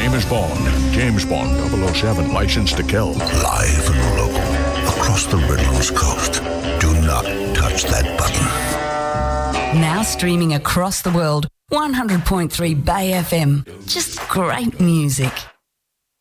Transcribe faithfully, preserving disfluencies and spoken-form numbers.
name is Bond. James Bond, double oh seven, licensed to kill. Live and local, across the Redlands coast. Do not touch that button. Now streaming across the world, one hundred point three Bay F M. Just great music.